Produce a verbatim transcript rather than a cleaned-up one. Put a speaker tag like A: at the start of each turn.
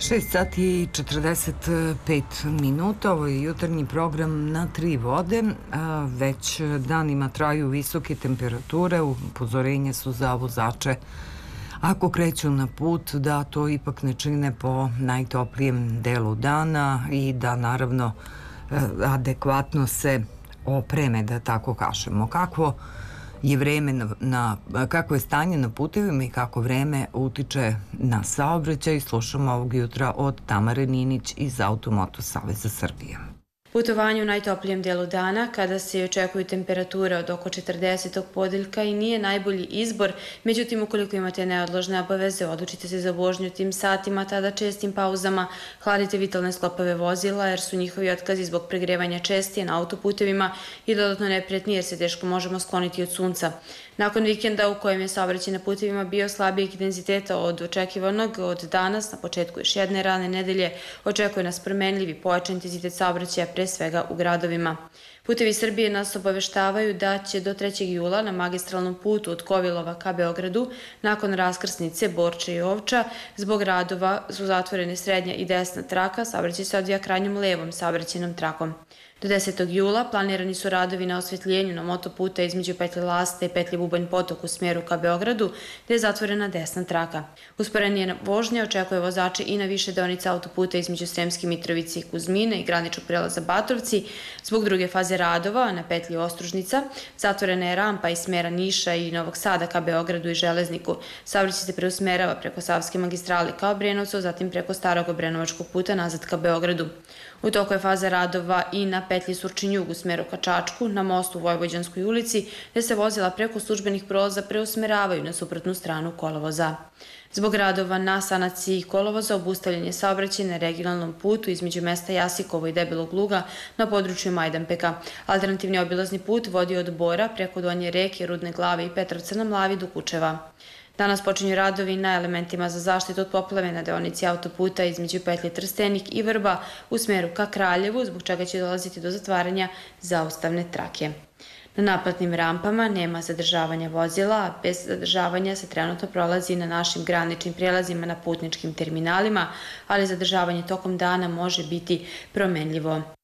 A: šest sati i četrdeset pet minuta, ovo je jutarnji program na tri vode, već danima traju visoke temperature, upozorenja su za vozače ako kreću na put da to ipak ne čine po najtoplijem delu dana i da naravno adekvatno se opreme, da tako kažemo. Kako je vreme na, kako je stanje na putevima i kako vreme utiče na saobraćaj, slušamo ovog jutra od Tamare Ninić iz Automoto Saveza Srbije.
B: Putovanje u najtoplijem delu dana, kada se očekuju temperature od oko četrdesetog podeljka i nije najbolji izbor, međutim ukoliko imate neodložne obaveze, odlučite se za vožnju tim satima, tada čestim pauzama, hladite vitalne sklopove vozila jer su njihovi otkazi zbog pregrevanja čestije na autoputevima i dodatno neprijatni jer se teško možemo skloniti od sunca. Nakon vikenda u kojem je saobraćaj na putevima bio slabijeg intenziteta od očekivanog, od danas, na početku još jedne rane nedelje, očekuje nas promenljiv i pojačan intenzitet saobraćaja, pre svega u gradovima. Putevi Srbije nas obaveštavaju da će do trećeg jula na magistralnom putu od Kovilova ka Beogradu, nakon raskrsnice Borče i Ovča, zbog radova su zatvorene srednja i desna traka, saobraćaj se odvija krajnjom levom saobraćajnom trakom. Do desetog jula planirani su radovi na osvetljenju na motoputa između petlje Lasta i petlje Bubanj Potok u smjeru ka Beogradu, gde je zatvorena desna traka. Usporenije vožnje očekuje vozače i na više deonica autoputa između Sremske Mitrovice i Kuzmine i graničnog prelaza Batrovci. Zbog druge faze radova na petlji Ostružnica zatvorena je rampa iz smjera Niša i Novog Sada ka Beogradu i Železniku. Saobraćaj se preusmerava preko Savske magistrale ka Obrenovcu, zatim preko Starog Obrenovačkog puta nazad ka Beogradu. U toku je faza radova i na petlji Surčin-jug u smeru ka Čačku, na mostu u Vojvođanskoj ulici, gde se vozila preko službenih prolaza preusmeravaju na suprotnu stranu kolovoza. Zbog radova na sanaciji kolovoza obustavljen je saobraćaj na regionalnom putu između mesta Jasikovo i Debelog Luga na području Majdanpeka. Alternativni obilazni put vodi od Bora preko Donje reke, Rudne Glave i Petrovca na Mlavi do Kučeva. Danas počinju radovi na elementima za zaštitu od poplave na deonici autoputa između petlje Trstenik i Vrba u smeru ka Kraljevu, zbog čega će dolaziti do zatvaranja zaustavne trake. Na naplatnim rampama nema zadržavanja vozila, a bez zadržavanja se trenutno prolazi na našim graničnim prijelazima na putničkim terminalima, ali zadržavanje tokom dana može biti promenljivo.